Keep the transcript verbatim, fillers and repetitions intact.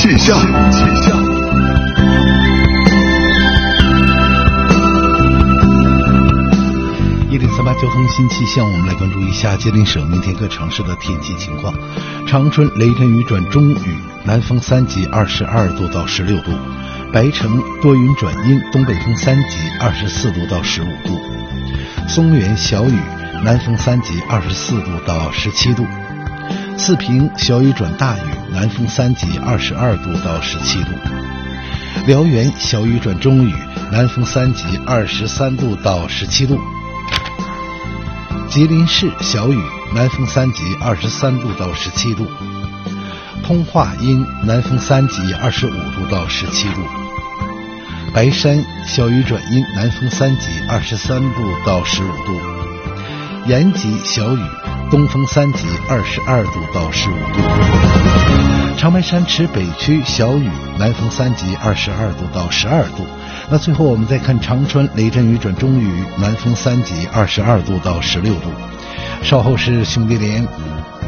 气象。气象。 一零三八交通新气象，我们来关注一下吉林省明天各城市的天气情况。长春雷阵雨转中雨，南风三级，二十二度到十六度；白城多云转阴，东北风三级，二十四度到十五度；松原小雨，南风三级，二十四度到十七度；四平小雨转大雨，南风三级，二十二度到十七度；辽源小雨转中雨，南风三级，二十三度到十七度；吉林市小雨，南风三级，二十三度到十七度；通化阴，南风三级，二十五度到十七度；白山小雨转阴，南风三级，二十三度到十五度；延吉小雨，东风三级，二十二度到十五度；长白山池北区小雨，南风三级，二十二度到十二度。那最后我们再看长春雷阵雨转中雨，南风三级，二十二度到十六度。稍后是兄弟连